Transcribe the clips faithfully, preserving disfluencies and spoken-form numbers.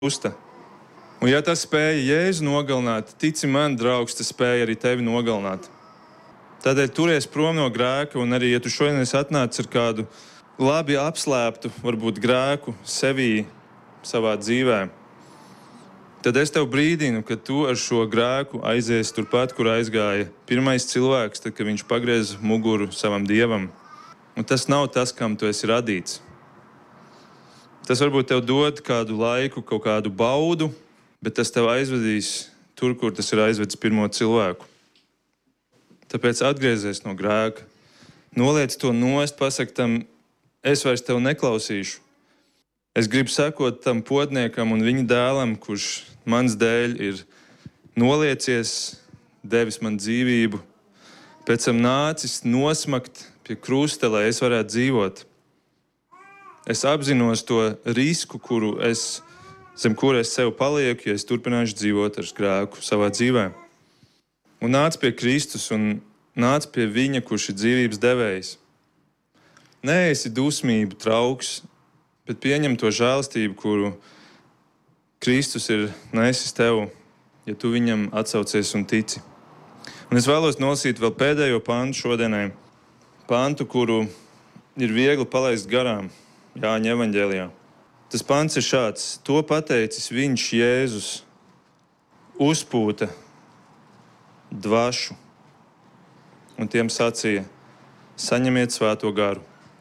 krusta. Un ja tas spēja Jēzu nogalināt, tici man, draugs, tas spēja arī tevi nogalināt. Tādēļ turies prom no grēka, un arī, ja tu šodien esi atnācis ar kādu labi apslēptu, varbūt grēku sevī, savā dzīvē, tad es tev brīdinu, ka tu ar šo grēku aizies turpat, kur aizgāja pirmais cilvēks, tad, kad viņš pagriez muguru savam Dievam. Un tas nav tas, kam tu esi radīts. Tas varbūt tev dod kādu laiku, kaut kādu baudu, bet tas tev aizvedīs tur, kur tas ir aizvedis pirmo cilvēku. Tāpēc atgriezies no grēka, noliec to nost, pasaki tam, es vairs tev neklausīšu. Es gribu sekot tam potniekam un viņa dēlam, kurš mans dēļ ir noliecies, devis man dzīvību, pēc tam nācis nosmakt pie krusta, lai es varētu dzīvot. Es apzinos to risku, kuru es zem kura es sev palieku, ja es turpināšu dzīvot ar grēku savā dzīvē. Un nāc pie Kristus un nāc pie viņa, kurš ir dzīvības devējs. Nē, esi dusmību trauks, bet pieņem to žēlastību, kuru Kristus ir nesis tev, ja tu viņam atsaucies un tici. Un es vēlos nolasīt vēl pēdējo pantu šodienai. Pantu, kuru ir viegli palaist garām Jāņa evaņģēlijā. Tas pants ir šāds. To pateicis viņš, Jēzus, uzpūta dvašu un tiem sacīja, saņemiet svēto garu.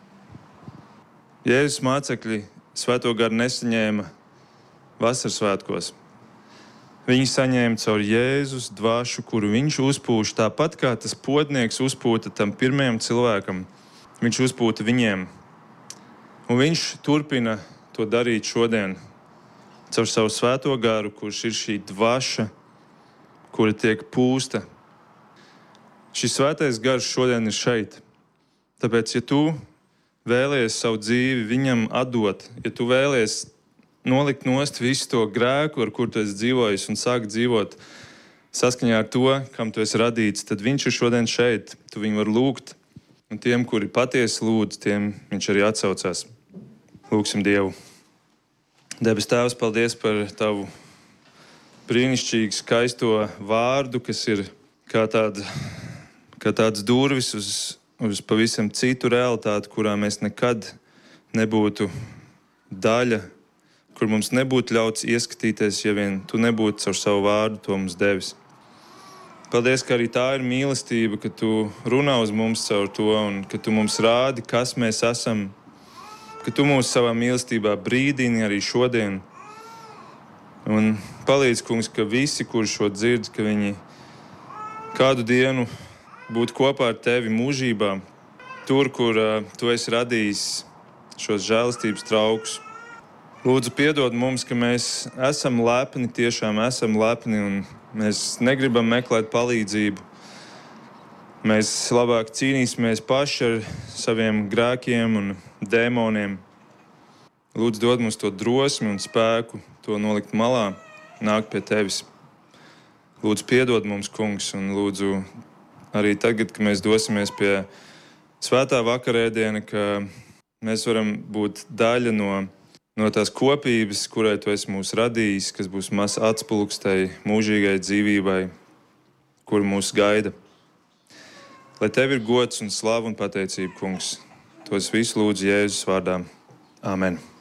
Jēzus mācekļi svēto garu nesaņēma vasaras svētkos. Viņi saņēma caur Jēzus dvašu, kuru viņš uzpūš, tāpat kā tas potnieks uzpūta tam pirmajam cilvēkam. Viņš uzpūta viņiem. Un viņš turpina to darīt šodien caur savu svēto garu, kurš ir šī dvaša, kura tiek pūsta. Šis svētais gars šodien ir šeit. Tāpēc, ja tu vēlies savu dzīvi viņam atdot, ja tu vēlies nolikt nost visu to grēku, ar kur tu esi dzīvojis un sākt dzīvot saskaņā ar to, kam tu esi radīts, tad viņš ir šodien šeit. Tu viņu vari lūgt, un tiem, kuri patiesi lūdz, tiem viņš arī atsaucās. Lūgsim Dievu. Debes Tēvs, paldies par tavu brīnišķīgu, skaisto vārdu, kas ir kā, tāda, kā tāds durvis uz, uz pavisam citu realitāti, kurā mēs nekad nebūtu daļa, kur mums nebūtu ļauts ieskatīties, ja vien tu nebūtu caur savu vārdu to mums devis. Paldies, ka arī tā ir mīlestība, ka tu runā uz mums caur to un ka tu mums rādi, kas mēs esam, ka tu mūs savā mīlestībā brīdini arī šodien. Un palīdz, kungs, ka visi, kuri šo dzird, ka viņi kādu dienu būtu kopā ar tevi mūžībā, tur, kur uh, tu esi radījis šos žēlastības traukus. Lūdzu, piedod mums, ka mēs esam lepni, tiešām esam lepni, un mēs negribam meklēt palīdzību. Mēs labāk cīnīsimies paši ar saviem grēkiem un dēmoniem. Lūdzu, dod mums to drosmi un spēku, to nolikt malā, nākt pie tevis. Lūdzu, piedod mums, kungs, un lūdzu arī tagad, kad mēs dosimies pie svētā vakarēdiena, ka mēs varam būt daļa no, no tās kopības, kurai tu esi mūs radījis, kas būs mazs atspulgs tai mūžīgai dzīvībai, kur mūs gaida. Lai tev ir gods un slava un pateicība, kungs. To es visu lūdzu Jēzus vārdā. Āmen.